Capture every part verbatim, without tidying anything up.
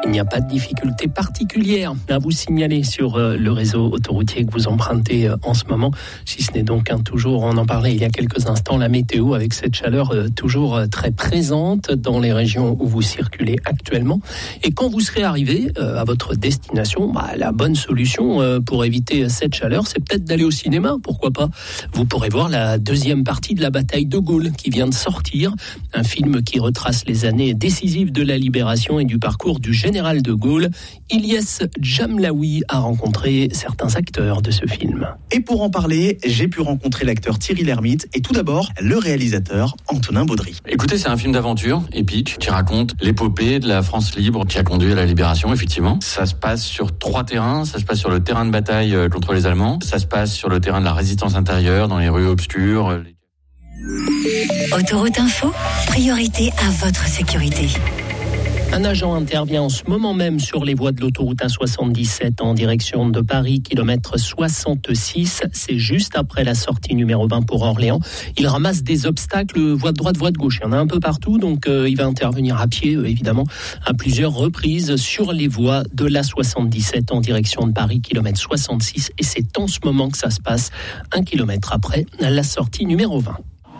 Il n'y a pas de difficulté particulière à vous signaler sur le réseau autoroutier que vous empruntez en ce moment, si ce n'est donc hein, toujours, on en parlait il y a quelques instants, la météo avec cette chaleur euh, toujours très présente dans les régions où vous circulez actuellement. Et quand vous serez arrivé euh, à votre destination, bah, la bonne solution euh, pour éviter cette chaleur, c'est peut-être d'aller au cinéma, pourquoi pas. Vous pourrez voir la deuxième partie de la bataille de Gaulle qui vient de sortir, un film qui retrace les années décisives de la libération et du parcours du général de Gaulle. Ilyes Jamlaoui a rencontré certains acteurs de ce film. Et pour en parler, j'ai pu rencontrer l'acteur Thierry Lhermitte et tout d'abord le réalisateur Antonin Baudry. Écoutez, c'est un film d'aventure épique qui raconte l'épopée de la France libre qui a conduit à la libération, effectivement. Ça se passe sur trois terrains. Ça se passe sur le terrain de bataille contre les Allemands. Ça se passe sur le terrain de la résistance intérieure, dans les rues obscures. Autoroute Info, priorité à votre sécurité. Un agent intervient en ce moment même sur les voies de l'autoroute A soixante-dix-sept en direction de Paris, kilomètre soixante-six. C'est juste après la sortie numéro vingt pour Orléans. Il ramasse des obstacles, voie de droite, voie de gauche. Il y en a un peu partout, donc euh, il va intervenir à pied, euh, évidemment, à plusieurs reprises sur les voies de l'A soixante-dix-sept en direction de Paris, kilomètre soixante-six. Et c'est en ce moment que ça se passe, un kilomètre après la sortie numéro vingt.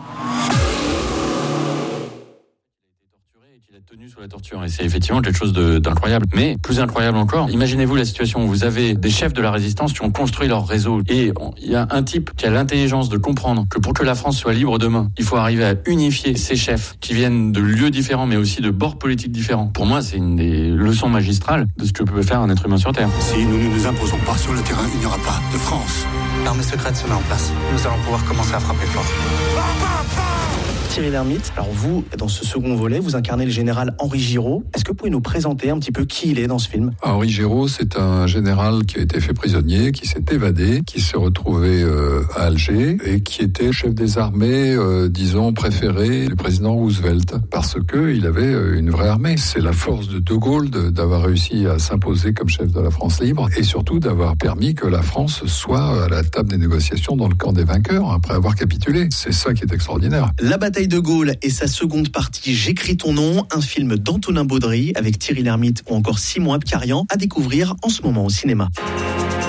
Tenu sous la torture, et c'est effectivement quelque chose de, d'incroyable. Mais plus incroyable encore, imaginez-vous la situation où vous avez des chefs de la résistance qui ont construit leur réseau, et il y a un type qui a l'intelligence de comprendre que pour que la France soit libre demain, il faut arriver à unifier ces chefs qui viennent de lieux différents mais aussi de bords politiques différents. Pour moi, c'est une des leçons magistrales de ce que peut faire un être humain sur Terre. Si nous ne nous imposons pas sur le terrain, il n'y aura pas de France. L'armée secrète se met en place. Nous allons pouvoir commencer à frapper fort. Thierry Lhermitte, alors vous, dans ce second volet, vous incarnez le général Henri Giraud. Est-ce que vous pouvez nous présenter un petit peu qui il est dans ce film ? Henri Giraud, c'est un général qui a été fait prisonnier, qui s'est évadé, qui s'est retrouvé euh, à Alger et qui était chef des armées, euh, disons, préféré du président Roosevelt, parce que il avait euh, une vraie armée. C'est la force de De Gaulle de, d'avoir réussi à s'imposer comme chef de la France libre et surtout d'avoir permis que la France soit à la table des négociations dans le camp des vainqueurs après avoir capitulé. C'est ça qui est extraordinaire. La bataille de Gaulle et sa seconde partie, J'écris ton nom, un film d'Antonin Baudry avec Thierry Lhermitte ou encore Simon Abkarian à découvrir en ce moment au cinéma.